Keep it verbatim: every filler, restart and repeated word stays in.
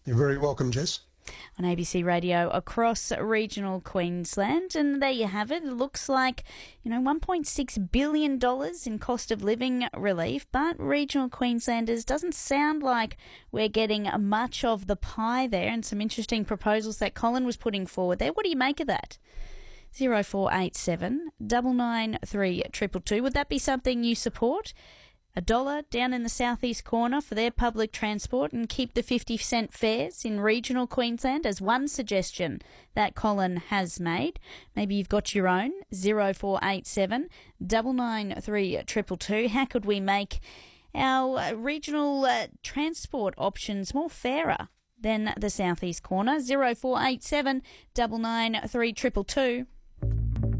You're very welcome, Jess. On A B C Radio across regional Queensland. And there you have it. It looks like, you know, one point six billion dollars in cost of living relief, but regional Queenslanders doesn't sound like we're getting much of the pie there, and some interesting proposals that Colin was putting forward there. What do you make of that? zero four eight seven, nine nine three, two two two. Would that be something you support? A dollar down in the southeast corner for their public transport and keep the fifty cent fares in regional Queensland as one suggestion that Colin has made. Maybe you've got your own. zero four eight seven, nine nine three, two two two. How could we make our regional uh, transport options more fairer than the southeast corner? zero four eight seven, nine nine three, two two two.